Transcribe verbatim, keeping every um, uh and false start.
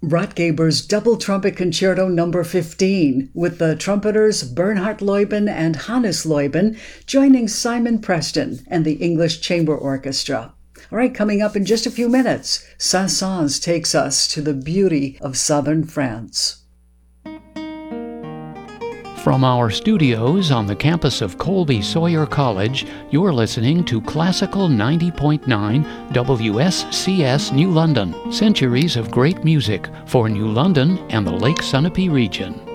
Rotgeber's Double Trumpet Concerto number fifteen, with the trumpeters Bernhard Leuben and Hannes Leuben joining Simon Preston and the English Chamber Orchestra. All right, coming up in just a few minutes, Saint-Saëns takes us to the beauty of southern France. From our studios on the campus of Colby Sawyer College, you're listening to Classical ninety point nine W S C S New London, centuries of great music for New London and the Lake Sunapee region.